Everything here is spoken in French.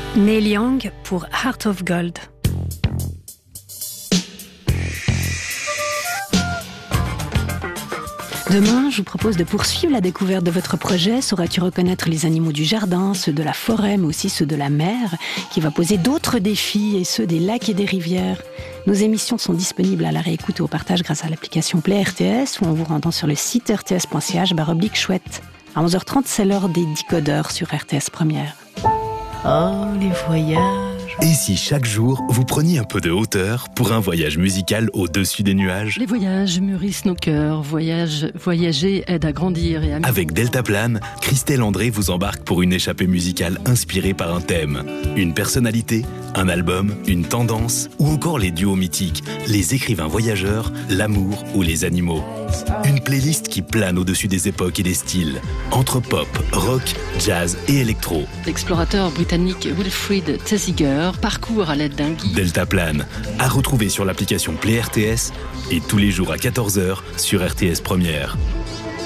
Neil Young pour Heart of Gold. Demain, je vous propose de poursuivre la découverte de votre projet. Sauras-tu reconnaître les animaux du jardin, ceux de la forêt, mais aussi ceux de la mer, qui va poser d'autres défis, et ceux des lacs et des rivières. Nos émissions sont disponibles à la réécoute et au partage grâce à l'application Play RTS ou en vous rendant sur le site rts.ch/chouette. À 11h30, c'est l'heure des décodeurs sur RTS Première. Oh, les voyages. Et si chaque jour, vous preniez un peu de hauteur pour un voyage musical au-dessus des nuages? Les voyages mûrissent nos cœurs. Voyager aide à grandir et à... Avec Deltaplane, Christelle André vous embarque pour une échappée musicale inspirée par un thème, une personnalité, un album, une tendance, ou encore les duos mythiques, les écrivains voyageurs, l'amour ou les animaux. Une playlist qui plane au-dessus des époques et des styles, entre pop, rock, jazz et électro. L'explorateur britannique Wilfrid Thesiger parcourt à l'aide d'un guide. Deltaplane, à retrouver sur l'application Play RTS et tous les jours à 14h sur RTS Première.